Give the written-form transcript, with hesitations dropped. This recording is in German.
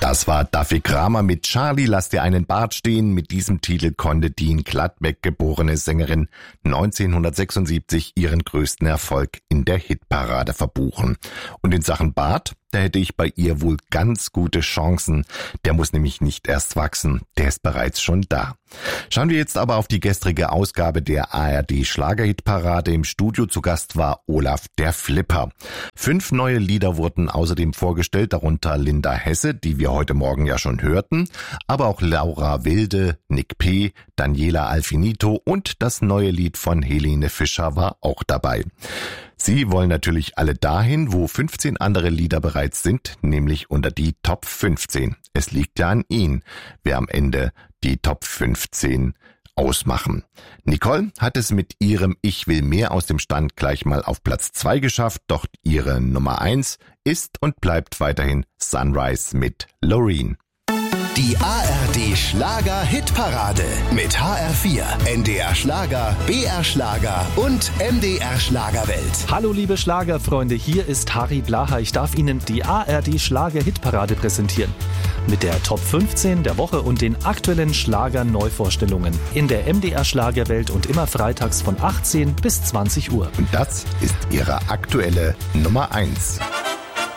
Das war Duffy Kramer mit Charlie, lass dir einen Bart stehen. Mit diesem Titel konnte die in Gladbeck geborene Sängerin 1976 ihren größten Erfolg in der Hitparade verbuchen. Und in Sachen Bart, da hätte ich bei ihr wohl ganz gute Chancen. Der muss nämlich nicht erst wachsen, der ist bereits schon da. Schauen wir jetzt aber auf die gestrige Ausgabe der ARD Schlagerhitparade. Im Studio zu Gast war Olaf der Flipper. 5 neue Lieder wurden außerdem vorgestellt, darunter Linda Hesse, die wir heute Morgen ja schon hörten, aber auch Laura Wilde, Nick P., Daniela Alfinito und das neue Lied von Helene Fischer war auch dabei. Sie wollen natürlich alle dahin, wo 15 andere Lieder bereits sind, nämlich unter die Top 15. Es liegt ja an Ihnen, wer am Ende die Top 15 ausmachen. Nicole hat es mit ihrem Ich will mehr aus dem Stand gleich mal auf Platz 2 geschafft, doch ihre Nummer 1 ist und bleibt weiterhin Sunrise mit Loreen. Die ARD Schlager Hitparade mit HR4, NDR Schlager, BR Schlager und MDR Schlagerwelt. Hallo liebe Schlagerfreunde, hier ist Harry Blaha. Ich darf Ihnen die ARD Schlager Hitparade präsentieren. Mit der Top 15 der Woche und den aktuellen Schlager-Neuvorstellungen in der MDR Schlagerwelt und immer freitags von 18 bis 20 Uhr. Und das ist Ihre aktuelle Nummer 1.